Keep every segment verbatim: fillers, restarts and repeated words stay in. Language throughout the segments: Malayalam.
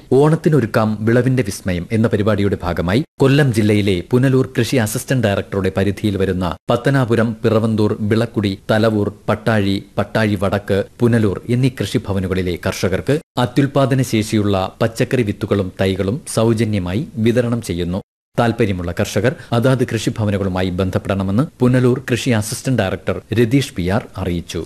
ഓണത്തിനൊരുക്കാം വിളവിന്റെ വിസ്മയം എന്ന പരിപാടിയുടെ ഭാഗമായി കൊല്ലം ജില്ലയിലെ പുനലൂർ കൃഷി അസിസ്റ്റന്റ് ഡയറക്ടറുടെ പരിധിയിൽ വരുന്ന പത്തനാപുരം, പിറവന്തൂർ, വിളക്കുടി, തലവൂർ, പട്ടാഴി, പട്ടാഴി വടക്ക്, പുനലൂർ എന്നീ കൃഷിഭവനുകളിലെ കർഷകർക്ക് അത്യുൽപാദന ശേഷിയുള്ള പച്ചക്കറി വിത്തുകളും തൈകളും സൗജന്യമായി വിതരണം ചെയ്യുന്നു. താൽപര്യമുള്ള കർഷകർ അതാത് കൃഷിഭവനുകളുമായി ബന്ധപ്പെടണമെന്ന് പുനലൂർ കൃഷി assistant director Ratheesh P R അറിയിച്ചു.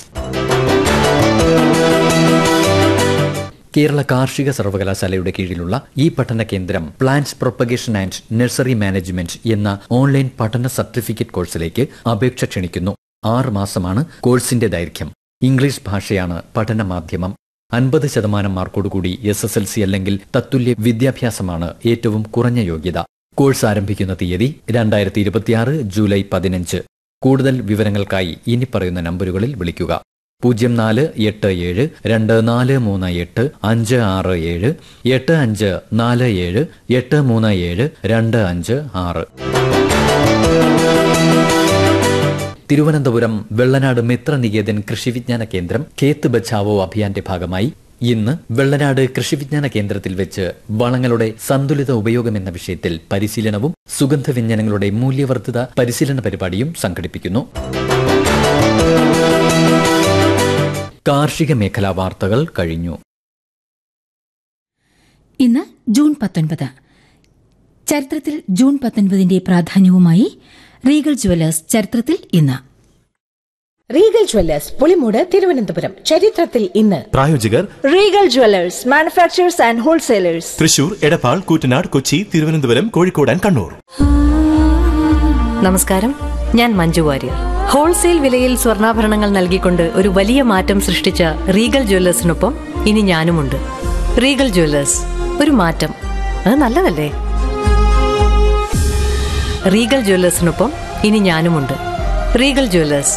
കേരള കാർഷിക സർവകലാശാലയുടെ കീഴിലുള്ള ഈ പഠന കേന്ദ്രം plants propagation and nursery management എന്ന ഓൺലൈൻ പഠന സർട്ടിഫിക്കറ്റ് കോഴ്സിലേക്ക് അപേക്ഷ ക്ഷണിക്കുന്നു. ആറ് മാസമാണ് കോഴ്സിന്റെ ദൈർഘ്യം. ഇംഗ്ലീഷ് ഭാഷയാണ് പഠന മാധ്യമം. അൻപത് ശതമാനം മാർക്കോടുകൂടി എസ് എസ് എൽ സി അല്ലെങ്കിൽ തത്തുല്യ വിദ്യാഭ്യാസമാണ് ഏറ്റവും കുറഞ്ഞ യോഗ്യത. കോഴ്സ് ആരംഭിക്കുന്ന തീയതി രണ്ടായിരത്തി ഇരുപത്തിയാറ് ജൂലൈ പതിനഞ്ച്. കൂടുതൽ വിവരങ്ങൾക്കായി ഇനി പറയുന്ന നമ്പറുകളിൽ വിളിക്കുക: പൂജ്യം നാല് എട്ട് ഏഴ് രണ്ട് നാല് മൂന്ന് എട്ട് അഞ്ച് ആറ് ഏഴ്, എട്ട് അഞ്ച് നാല് ഏഴ് എട്ട് മൂന്ന് ഏഴ് രണ്ട് അഞ്ച് ആറ്. തിരുവനന്തപുരം വെള്ളനാട് മിത്രനികേതൻ കൃഷിവിജ്ഞാന കേന്ദ്രം ഖേത്ത് ബച്ചാവോ അഭിയാന്റെ ഭാഗമായി ഇന്ന് വെള്ളനാട് കൃഷിവിജ്ഞാന കേന്ദ്രത്തിൽ വെച്ച് വളങ്ങളുടെ സന്തുലിത ഉപയോഗം എന്ന വിഷയത്തിൽ പരിശീലനവും സുഗന്ധവ്യഞ്ജനങ്ങളുടെ മൂല്യവർദ്ധിത പരിശീലന പരിപാടിയും സംഘടിപ്പിക്കുന്നു. കാർഷിക മേഖലാ വാർത്തകൾ കഴിഞ്ഞു. ഇന്ന് ജൂൺ പത്തൊൻപത്. ചരിത്രത്തിൽ ജൂൺ പത്തൊൻപതിന്റെ പ്രാധാന്യവുമായി റീഗൽ ജുവലേഴ്സ് ചരിത്രത്തിൽ ഇന്ന്. Regal jewellers Pulimoodu, Thiruvananthapuram. ചരിത്രത്തിൽ ഇന്ന്. പ്രായോജകർ Regal jewellers, manufacturers and wholesalers, Thrissur, Edappal, Koottanad, Kochi, Thiruvananthapuram, Kozhikode and Kannur. നമസ്കാരം, ഞാൻ മഞ്ജു വാര്യർ. ഹോൾസെയിൽ വിലയിൽ സ്വർണ്ണാഭരണങ്ങൾ നൽകിക്കൊണ്ട് ഒരു വലിയ മാറ്റം സൃഷ്ടിച്ച റീഗൽ ജ്വല്ലേഴ്സിനൊപ്പം ഇനി ഞാനുമുണ്ട്. റീഗൽ ജ്വല്ലേഴ്സ്, ഒരു മാറ്റം, അത് നല്ലതല്ലേ? റീഗൽ ജ്വല്ലേഴ്സിനൊപ്പം ഇനി ഞാനുമുണ്ട്. Regal Jewellers.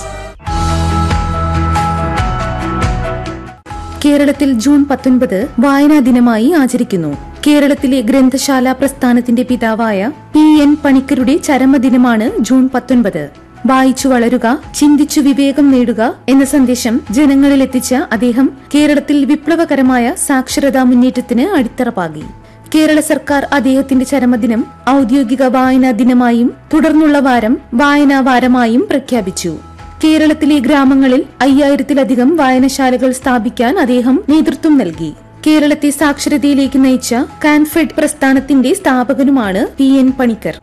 കേരളത്തിൽ ജൂൺ പത്തൊൻപത് വായനാ ദിനമായി ആചരിക്കുന്നു. കേരളത്തിലെ ഗ്രന്ഥശാല പ്രസ്ഥാനത്തിന്റെ പിതാവായ പി എൻ പണിക്കരുടെ ചരമദിനമാണ് ജൂൺ പത്തൊൻപത്. വായിച്ചു വളരുക, ചിന്തിച്ചു വിവേകം നേടുക എന്ന സന്ദേശം ജനങ്ങളിൽ എത്തിച്ച അദ്ദേഹം കേരളത്തിൽ വിപ്ലവകരമായ സാക്ഷരതാ മുന്നേറ്റത്തിന് അടിത്തറ പാകി. കേരള സർക്കാർ അദ്ദേഹത്തിന്റെ ചരമദിനം ഔദ്യോഗിക വായനാ ദിനമായും തുടർന്നുള്ള വാരം വായനാ വാരമായും പ്രഖ്യാപിച്ചു. കേരളത്തിലെ ഗ്രാമങ്ങളിൽ അയ്യായിരത്തിലധികം വായനശാലകൾ സ്ഥാപിക്കാൻ അദ്ദേഹം നേതൃത്വം നൽകി. കേരളത്തെ സാക്ഷരതയിലേക്ക് നയിച്ച കാൻഫെഡ് പ്രസ്ഥാനത്തിന്റെ സ്ഥാപകനുമാണ് പി എൻ പണിക്കർ.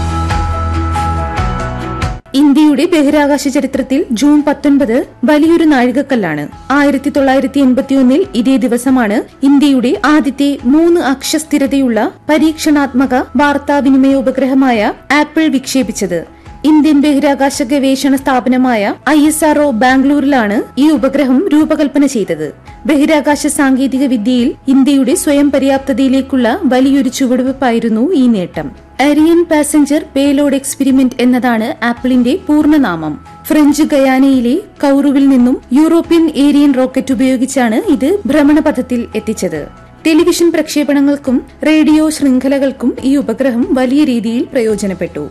ഇന്ത്യയുടെ ബഹിരാകാശ ചരിത്രത്തിൽ ജൂൺ പത്തൊൻപത് വലിയൊരു നാഴികക്കല്ലാണ്. ആയിരത്തി തൊള്ളായിരത്തി എൺപത്തിയൊന്നിൽ ഇതേ ദിവസമാണ് ഇന്ത്യയുടെ ആദ്യത്തെ മൂന്ന് അക്ഷസ്ഥിരതയുള്ള പരീക്ഷണാത്മക വാർത്താവിനിമയ ഉപഗ്രഹമായ ആപ്പിൾ വിക്ഷേപിച്ചത്. ഇന്ത്യൻ ബഹിരാകാശ ഗവേഷണ സ്ഥാപനമായ ഐ എസ് ആർ ഒ ബാംഗ്ലൂരിലാണ് ഈ ഉപഗ്രഹം രൂപകൽപ്പന ചെയ്തത്. ബഹിരാകാശ സാങ്കേതിക വിദ്യയിൽ ഇന്ത്യയുടെ സ്വയം പര്യാപ്തതയിലേക്കുള്ള വലിയൊരു ചുവടുവെപ്പായിരുന്നു ഈ നേട്ടം. അരിയൻ പാസഞ്ചർ പേലോഡ് എക്സ്പെരിമെന്റ് എന്നതാണ് ആപ്പിളിന്റെ പൂർണ്ണനാമം. ഫ്രഞ്ച് ഗയാനയിലെ കൌറുവിൽ നിന്നും യൂറോപ്യൻ ഏരിയൻ റോക്കറ്റ് ഉപയോഗിച്ചാണ് ഇത് ഭ്രമണപഥത്തിൽ എത്തിച്ചത്. ടെലിവിഷൻ പ്രക്ഷേപണങ്ങൾക്കും റേഡിയോ ശൃംഖലകൾക്കും ഈ ഉപഗ്രഹം വലിയ രീതിയിൽ പ്രയോജനപ്പെട്ടു.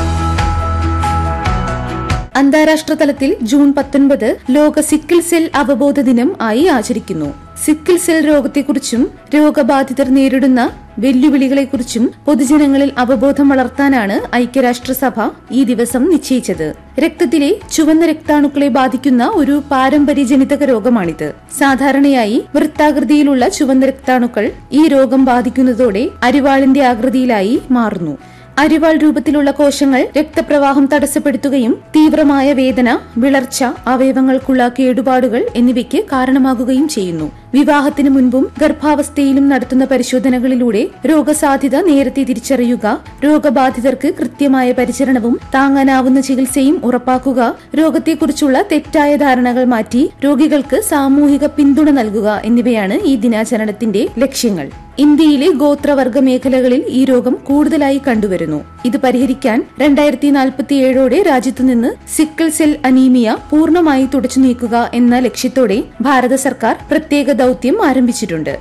അന്താരാഷ്ട്ര തലത്തിൽ ജൂൺ പത്തൊൻപത് ലോക സിക്കിൾ സെൽ അവബോധ ദിനം ആയി ആചരിക്കുന്നു. സിക്കിൾ സെൽ രോഗത്തെക്കുറിച്ചും രോഗബാധിതർ നേരിടുന്ന വെല്ലുവിളികളെക്കുറിച്ചും പൊതുജനങ്ങളിൽ അവബോധം വളർത്താനാണ് ഐക്യരാഷ്ട്രസഭ ഈ ദിവസം നിശ്ചയിച്ചത്. രക്തത്തിലെ ചുവന്ന രക്താണുക്കളെ ബാധിക്കുന്ന ഒരു പാരമ്പര്യജനിതക രോഗമാണിത്. സാധാരണയായി വൃത്താകൃതിയിലുള്ള ചുവന്ന രക്താണുക്കൾ ഈ രോഗം ബാധിക്കുന്നതോടെ അരിവാളിന്റെ ആകൃതിയിലായി മാറുന്നു. അരിവാൾ രൂപത്തിലുള്ള കോശങ്ങൾ രക്തപ്രവാഹം തടസ്സപ്പെടുത്തുകയും തീവ്രമായ വേദന, വിളർച്ച, അവയവങ്ങൾക്കുള്ള കേടുപാടുകൾ എന്നിവയ്ക്ക് കാരണമാകുകയും ചെയ്യുന്നു. വിവാഹത്തിന് മുൻപും ഗർഭാവസ്ഥയിലും നടത്തുന്ന പരിശോധനകളിലൂടെ രോഗസാധ്യത നേരത്തെ തിരിച്ചറിയുക, രോഗബാധിതർക്ക് കൃത്യമായ പരിചരണവും താങ്ങാനാവുന്ന ചികിത്സയും ഉറപ്പാക്കുക, രോഗത്തെക്കുറിച്ചുള്ള തെറ്റായ ധാരണകൾ മാറ്റി രോഗികൾക്ക് സാമൂഹിക പിന്തുണ നൽകുക എന്നിവയാണ് ഈ ദിനാചരണത്തിന്റെ ലക്ഷ്യങ്ങൾ. ഇന്ത്യയിലെ ഗോത്രവർഗ മേഖലകളിൽ ഈ രോഗം കൂടുതലായി കണ്ടുവരുന്നു. ഇത് പരിഹരിക്കാൻ രണ്ടായിരത്തി നാൽപ്പത്തിയേഴോടെ രാജ്യത്തുനിന്ന് സിക്കിൾ സെൽ അനീമിയ പൂർണ്ണമായി തുടച്ചു നീക്കുക എന്ന ലക്ഷ്യത്തോടെ ഭാരത സർക്കാർ പ്രത്യേക ദൌത്യം ആരംഭിച്ചിട്ടുണ്ട്.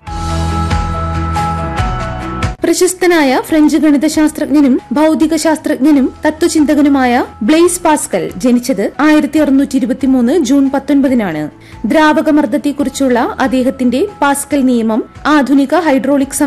പ്രശസ്തനായ ഫ്രഞ്ച് ഗണിതശാസ്ത്രജ്ഞനും ഭൌതിക ശാസ്ത്രജ്ഞനും തത്വചിന്തകനുമായ ബ്ലെയ്സ് പാസ്കൽ ജനിച്ചത് ആയിരത്തി അറുന്നൂറ്റി ഇരുപത്തിമൂന്ന് ജൂൺ പത്തൊൻപതിനാണ്. ദ്രാവകമർദ്ദത്തെക്കുറിച്ചുള്ള അദ്ദേഹത്തിന്റെ പാസ്കൽ നിയമം ആധുനിക ഹൈഡ്രോളിക്